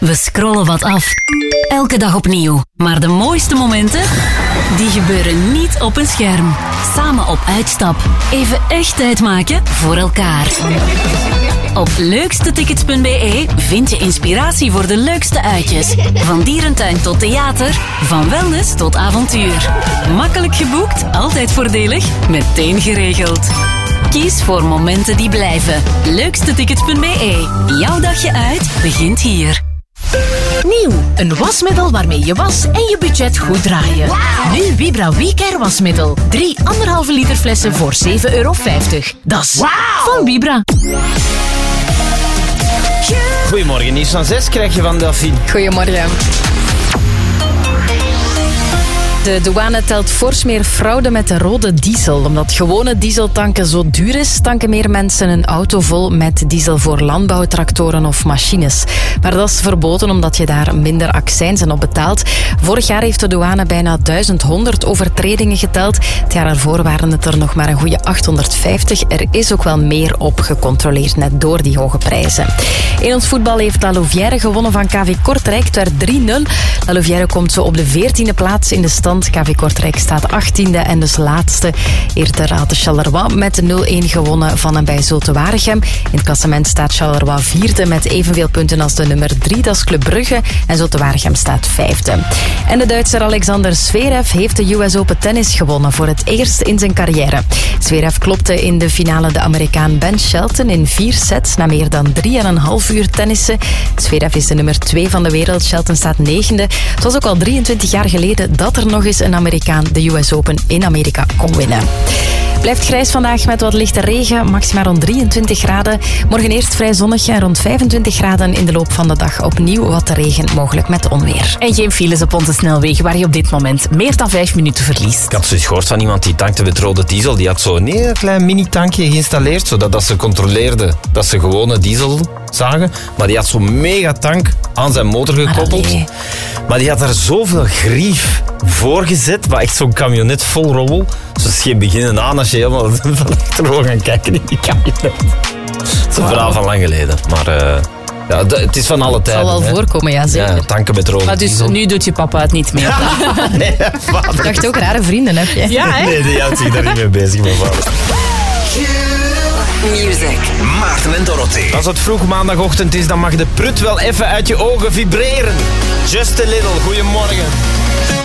We scrollen wat af. Elke dag opnieuw. Maar de mooiste momenten, die gebeuren niet op een scherm. Samen op uitstap. Even echt tijd maken voor elkaar. Op leukstetickets.be vind je inspiratie voor de leukste uitjes. Van dierentuin tot theater, van wellness tot avontuur. Makkelijk geboekt, altijd voordelig, meteen geregeld. Kies voor momenten die blijven. Leukstetickets.be. Jouw dagje uit begint hier. Nieuw, een wasmiddel waarmee je was en je budget goed draaien. Wow. Nu Vibra WeCare wasmiddel. 3 1,5 liter flessen voor €7,50. Dat is van Vibra. Goedemorgen, nieuws van 6 krijg je van Delphine. Goedemorgen. De douane telt fors meer fraude met de rode diesel. Omdat gewone dieseltanken zo duur is, tanken meer mensen een auto vol met diesel voor landbouwtractoren of machines. Maar dat is verboden omdat je daar minder accijnzen op betaalt. Vorig jaar heeft de douane bijna 1100 overtredingen geteld. Het jaar ervoor waren het er nog maar een goede 850. Er is ook wel meer op gecontroleerd, net door die hoge prijzen. In ons voetbal heeft La Louvière gewonnen van KV Kortrijk. Het werd 3-0. La Louvière komt zo op de 14e plaats in de stand. KV Kortrijk staat 18e en dus laatste. Eerder had de Charleroi met 0-1 gewonnen van en bij Zulte Waregem. In het klassement staat Charleroi 4e met evenveel punten als de nummer 3, dat is Club Brugge. En Zulte Waregem staat 5e. En de Duitser Alexander Zverev heeft de US Open tennis gewonnen voor het eerst in zijn carrière. Zverev klopte in de finale de Amerikaan Ben Shelton in 4 sets na meer dan 3,5 uur tennissen. Zverev is de nummer 2 van de wereld. Shelton staat 9e. Het was ook al 23 jaar geleden dat er nog eens een Amerikaan de US Open in Amerika kon winnen. Blijft grijs vandaag met wat lichte regen, maximaal rond 23 graden. Morgen eerst vrij zonnig en rond 25 graden. In de loop van de dag opnieuw wat regen, mogelijk met onweer. En geen files op onze snelwegen waar je op dit moment meer dan 5 minuten verliest. Ik had zoiets gehoord van iemand die tankte met rode diesel. Die had zo'n heel klein mini-tankje geïnstalleerd, zodat ze controleerden dat ze gewone diesel zagen. Maar die had zo'n megatank aan zijn motor gekoppeld. Maar die had daar zoveel grief voor gezet, maar echt zo'n camionet vol rommel. Dus je beginnen aan als je helemaal van achterover gaan kijken in die camionet. Dat is een verhaal van lang geleden, maar ja, het is van alle tijden. Het zal wel voorkomen, ja zeker. Ja, tanken met rode Maar dus diesel. nu doet je papa het niet meer. Nee, vader. Ik dacht ook rare vrienden heb je. Ja, hè? Nee, die houdt zich daar niet mee bezig, mijn vader. Music. Maarten en Dorothee. Als het vroeg maandagochtend is, dan mag de prut wel even uit je ogen vibreren. Just a little. Goedemorgen.